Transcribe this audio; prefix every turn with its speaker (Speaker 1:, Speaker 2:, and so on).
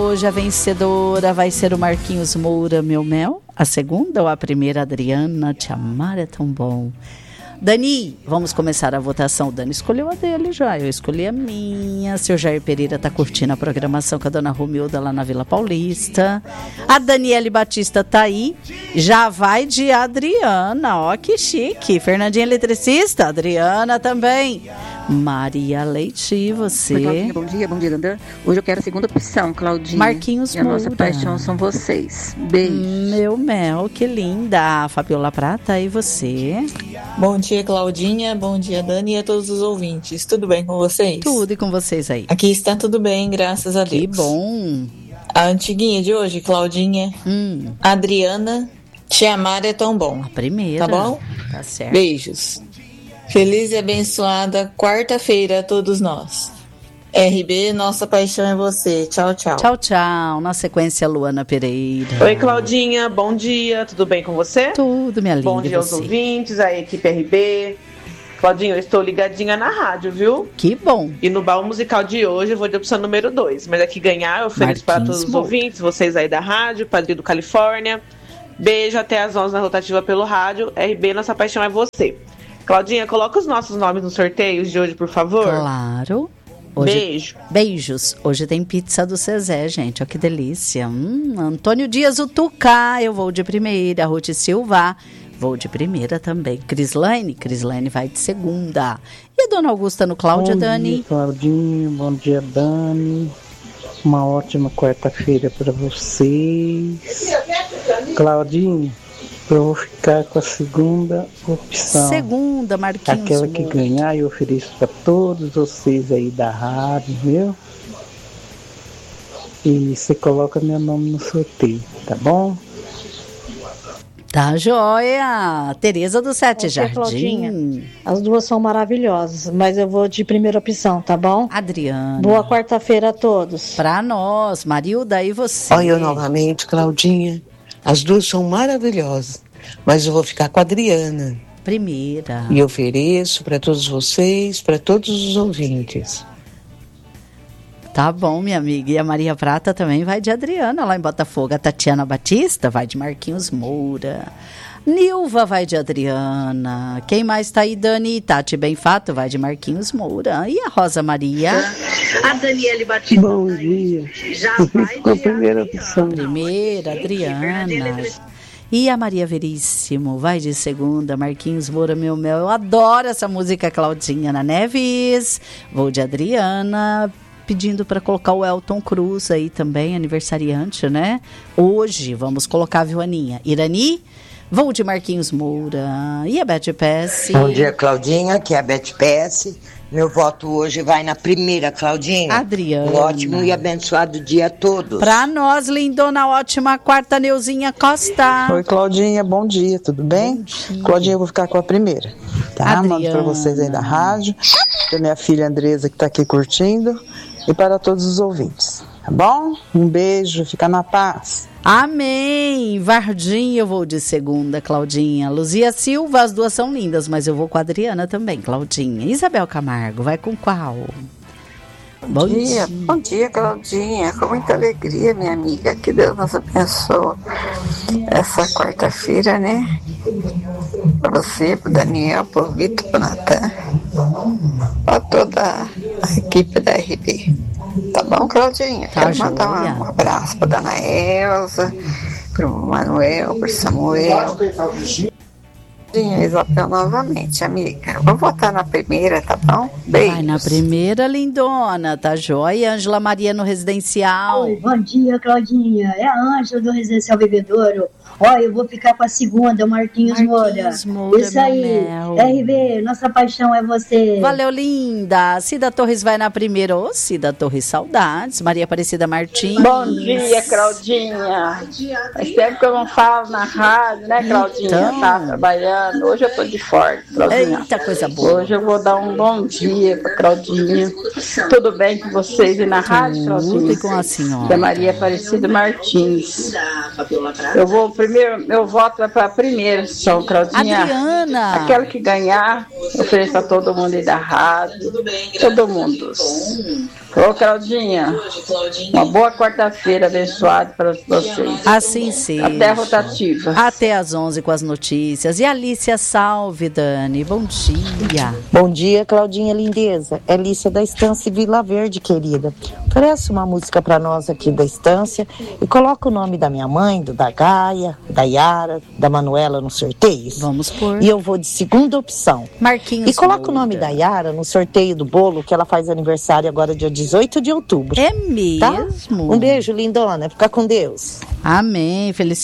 Speaker 1: hoje a vencedora vai ser o Marquinhos Moura, meu mel. A segunda ou a primeira, Adriana, Te Amar é Tão Bom. Dani, vamos começar a votação. O Dani escolheu a dele já, eu escolhi a minha. Seu Jair Pereira tá curtindo a programação com a dona Romilda lá na Vila Paulista. A Daniele Batista tá aí, já vai de Adriana, ó que chique. Fernandinha Eletricista, Adriana também. Maria Leite, e você?
Speaker 2: Oi, Claudinha, bom dia, Dandan. Hoje eu quero a segunda opção, Claudinha.
Speaker 1: Marquinhos
Speaker 2: Moura. E a nossa paixão são vocês. Beijo.
Speaker 1: Meu mel, que linda. Fabiola Prata, e você?
Speaker 3: Bom dia, Claudinha. Bom dia, Dani, e a todos os ouvintes. Tudo bem com vocês?
Speaker 1: Tudo, e com vocês aí?
Speaker 3: Aqui está tudo bem, graças a Deus.
Speaker 1: Que bom.
Speaker 3: A antiguinha de hoje, Claudinha. Adriana, Te Amar é Tão Bom.
Speaker 1: A primeira.
Speaker 3: Tá bom?
Speaker 1: Tá certo.
Speaker 3: Beijos. Feliz e abençoada quarta-feira a todos nós. RB, nossa paixão é você. Tchau, tchau.
Speaker 1: Tchau, tchau. Na sequência, Luana Pereira.
Speaker 4: Oi, Claudinha. Bom dia. Tudo bem com você?
Speaker 1: Tudo, minha linda.
Speaker 4: Bom dia aos ouvintes, a equipe RB. Claudinha, eu estou ligadinha na rádio, viu?
Speaker 1: Que bom.
Speaker 4: E no baú musical de hoje eu vou de opção número 2. Mas aqui ganhar eu ofereço para todos os ouvintes, vocês aí da rádio, Padrinho do Califórnia. Beijo até às 11 na rotativa pelo rádio. RB, nossa paixão é você. Claudinha, coloca os nossos nomes nos sorteios de hoje, por favor.
Speaker 1: Claro. Hoje,
Speaker 4: beijo.
Speaker 1: Beijos. Hoje tem pizza do Cezé, gente. Ó, que delícia. Antônio Dias, o Tucá. Eu vou de primeira. Ruth Silva. Vou de primeira também. Crislaine vai de segunda. E a dona Augusta no Cláudia, Dani?
Speaker 5: Bom dia, Claudinho. Bom dia, Dani. Uma ótima quarta-feira para vocês. Claudinho, eu vou ficar com a segunda opção.
Speaker 1: Segunda, Marquinhos.
Speaker 5: Aquela que ganhar eu ofereço para todos vocês aí da rádio, viu? E você coloca meu nome no sorteio, tá bom?
Speaker 1: Tá joia! Tereza do Sete Jardim.
Speaker 6: Claudinha. As duas são maravilhosas, mas eu vou de primeira opção, tá bom?
Speaker 1: Adriana.
Speaker 6: Boa quarta-feira a todos.
Speaker 1: Pra nós, Marilda, e você?
Speaker 7: Olha eu novamente, Claudinha. As duas são maravilhosas, mas eu vou ficar com a Adriana.
Speaker 1: Primeira.
Speaker 7: E ofereço para todos vocês, para todos os ouvintes.
Speaker 1: Tá bom, minha amiga. E a Maria Prata também vai de Adriana, lá em Botafogo. A Tatiana Batista vai de Marquinhos Moura. Nilva vai de Adriana. Quem mais tá aí, Dani? Tati Benfato vai de Marquinhos Moura. E a Rosa Maria?
Speaker 8: A Daniele Batista.
Speaker 5: Bom dia.
Speaker 8: Já vai
Speaker 5: com a primeira opção.
Speaker 1: Primeira, Adriana. E a Maria Veríssimo vai de segunda, Marquinhos Moura, meu mel. Eu adoro essa música, Claudinha na Neves. Vou de Adriana. Pedindo para colocar o Elton Cruz aí também, aniversariante, né? Hoje, vamos colocar, viu, Aninha? Irani, vou de Marquinhos Moura. E a Beth Pesce?
Speaker 9: Bom dia, Claudinha, aqui é a Beth Pesce. Meu voto hoje vai na primeira, Claudinha.
Speaker 1: Adriana.
Speaker 9: Um ótimo e abençoado dia a todos.
Speaker 1: Pra nós, lindona, ótima quarta, Neuzinha Costa.
Speaker 10: Oi, Claudinha, bom dia, tudo bem?
Speaker 1: Bom dia.
Speaker 10: Claudinha, eu vou ficar com a primeira, tá?
Speaker 1: Adriana.
Speaker 10: Mando pra vocês aí da rádio, pra minha filha Andresa que tá aqui curtindo e para todos os ouvintes, tá bom? Um beijo, fica na paz.
Speaker 1: Amém! Vardim, eu vou de segunda, Claudinha. Luzia Silva, as duas são lindas, mas eu vou com a Adriana também, Claudinha. Isabel Camargo, vai com qual?
Speaker 11: Bom dia, Claudinha. Com muita alegria, minha amiga. Que Deus nos abençoe essa quarta-feira, né? Para você, para o Daniel, para o Vitor, para o Natan, para toda a equipe da RB. Tá bom, Claudinha? Quero mandar um abraço para a Dona Elza, para o Manuel, para o Samuel. Isabel novamente, amiga. Eu vou votar na primeira, tá bom? Beijos.
Speaker 1: Vai na primeira, lindona, tá joia? Ângela Maria no Residencial.
Speaker 12: Oi, bom dia, Claudinha. É a Ângela do Residencial Bebedouro. Olha, eu vou ficar com a segunda, o Marquinhos Moura. Isso aí, RB, nossa paixão é você.
Speaker 1: Valeu, linda. Cida Torres vai na primeira. Ô, Cida Torres, saudades. Maria Aparecida Martins.
Speaker 13: Bom dia, Claudinha. Faz tempo que eu não falo na rádio, né, Claudinha?
Speaker 1: Então.
Speaker 13: Tá trabalhando. Hoje eu tô de fora, Claudinha.
Speaker 1: Eita, coisa boa.
Speaker 13: Hoje eu vou dar um bom dia pra Claudinha. Tudo bem com vocês aí na rádio, Claudinha?
Speaker 1: Tudo com a senhora.
Speaker 13: Da Maria Aparecida Martins. Eu vou meu voto vai para a primeira opção, Claudinha.
Speaker 1: Adriana.
Speaker 13: Aquela que ganhar, eu ofereço para todo mundo aí da rádio. Todo mundo. Ô, Claudinha, uma boa quarta-feira abençoada para vocês.
Speaker 1: Assim seja.
Speaker 13: Até a rotativa.
Speaker 1: Até às 11 com as notícias. E Alícia, salve, Dani. Bom dia.
Speaker 9: Bom dia, Claudinha lindeza. É Lícia da Estância Vila Verde, querida. Oferece uma música para nós aqui da Estância e coloca o nome da minha mãe, da Gaia, da Yara, da Manuela no sorteio.
Speaker 1: Vamos pôr.
Speaker 9: E eu vou de segunda opção.
Speaker 1: Marquinhos.
Speaker 9: E coloca o nome da Yara no sorteio do bolo, que ela faz aniversário agora dia 18 de outubro.
Speaker 1: É mesmo?
Speaker 9: Tá? Um beijo, lindona. Fica com Deus.
Speaker 1: Amém. Felicidade.